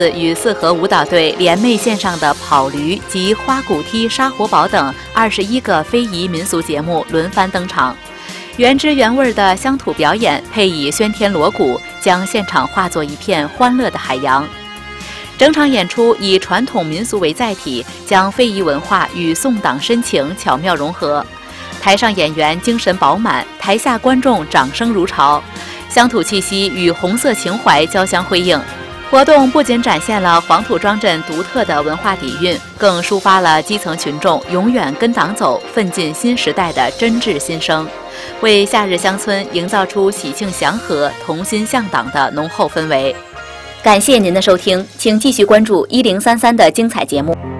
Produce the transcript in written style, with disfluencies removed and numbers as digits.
与四合舞蹈队联袂献上的跑驴及花鼓踢杀活宝等21个非遗民俗节目轮番登场，原汁原味的乡土表演配以喧天锣鼓，将现场化作一片欢乐的海洋。整场演出以传统民俗为载体，将非遗文化与宋党深情巧妙融合。台上演员精神饱满，台下观众掌声如潮，乡土气息与红色情怀交相辉映。活动不仅展现了黄土庄镇独特的文化底蕴，更抒发了基层群众永远跟党走、奋进新时代的真挚心声，为夏日乡村营造出喜庆祥和、同心向党的浓厚氛围。感谢您的收听，请继续关注1033的精彩节目。